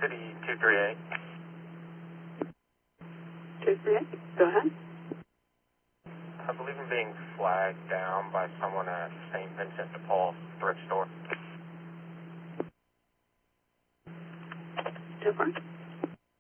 City 238. 238, go ahead. I believe I'm being flagged down by someone at St. Vincent de Paul thrift store. 2-4.